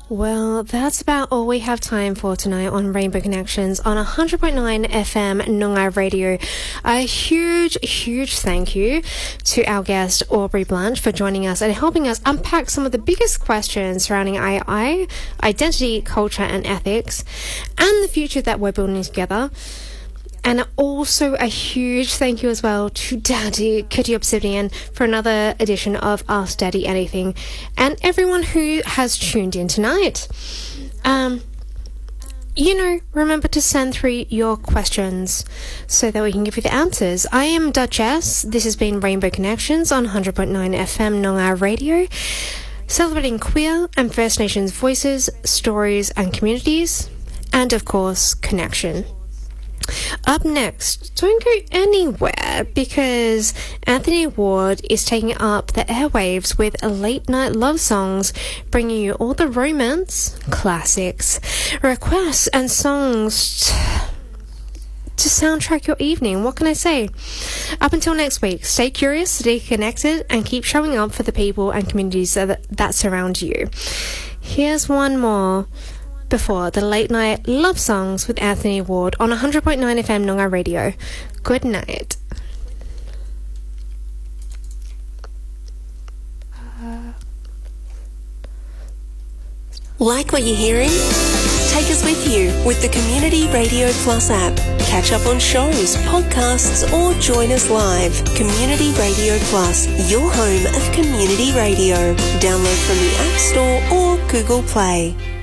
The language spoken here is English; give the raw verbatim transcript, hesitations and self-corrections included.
Well, that's about all we have time for tonight on Rainbow Connections on one hundred point nine F M Noongar Radio. A huge, huge thank you to our guest Aubrey Blanche for joining us and helping us unpack some of the biggest questions surrounding A I, identity, culture and ethics, and the future that we're building together. And also a huge thank you as well to Daddy Kitty Obsidian for another edition of Ask Daddy Anything, and everyone who has tuned in tonight. Um, you know, remember to send through your questions so that we can give you the answers. I am Duchess. This has been Rainbow Connections on one hundred point nine F M Noongar Radio, celebrating queer and First Nations voices, stories and communities, and of course, connection. Up next, don't go anywhere because Anthony Ward is taking up the airwaves with late night love songs, bringing you all the romance, classics, requests and songs to soundtrack your evening. What can I say? Up until next week, stay curious, stay connected and keep showing up for the people and communities that, that surround you. Here's one more before the late night love songs with Anthony Ward on one hundred point nine F M Noongar Radio. Good night. Uh, like what you're hearing? Take us with you with the Community Radio Plus app. Catch up on shows, podcasts, or join us live. Community Radio Plus, your home of community radio. Download from the App Store or Google Play.